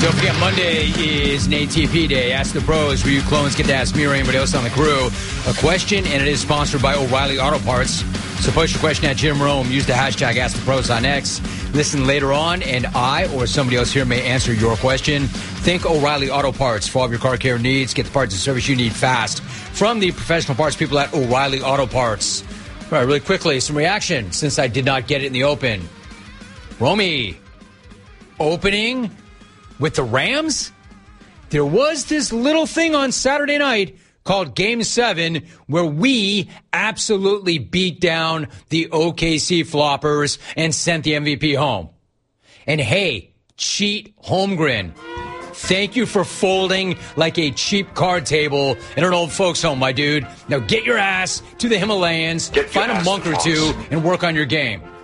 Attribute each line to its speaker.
Speaker 1: Don't forget, Monday is an ATP day. Ask the Pros, where you clones get to ask me or anybody else on the crew a question, and it is sponsored by O'Reilly Auto Parts. So post your question at Jim Rome. Use the hashtag AskThePros on X. Listen later on, and I or somebody else here may answer your question. Think O'Reilly Auto Parts for all of your car care needs. Get the parts and service you need fast from the professional parts people at O'Reilly Auto Parts. All right, really quickly, some reaction since I did not get it in the open. Romy, opening with the Rams? There was this little thing on Saturday night called Game 7 where we absolutely beat down the OKC Floppers and sent the MVP home. And hey, Cheat Holmgren, thank you for folding like a cheap card table in an old folks home, my dude. Now get your ass to the Himalayas, find a monk or two, and work on your game.